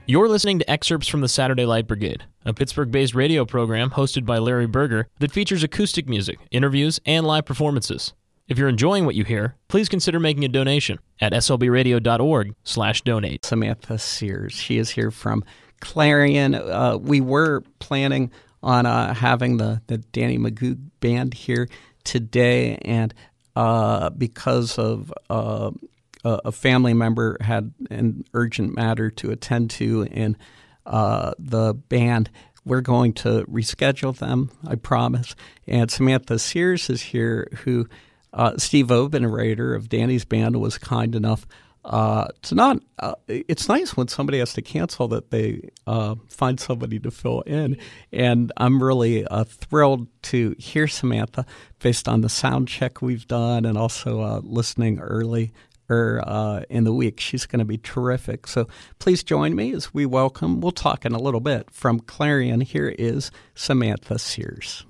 You're listening to excerpts from the Saturday Light Brigade, a Pittsburgh-based radio program hosted by Larry Berger that features acoustic music, interviews, and live performances. If you're enjoying what you hear, please consider making a donation at slbradio.org/donate. Samantha Sears. She is here from Clarion. We were planning on having the Danny Magoo Band here today, and because of a family member had an urgent matter to attend to in the band, we're going to reschedule them, I promise. And Samantha Sears is here, who Steve Obenreider of Danny's band was kind enough to not. It's nice when somebody has to cancel that they find somebody to fill in, and I'm really thrilled to hear Samantha based on the sound check we've done, and also listening early in the week. She's going to be terrific. So please join me as we welcome. We'll talk in a little bit from Clarion. Here is Samantha Sears.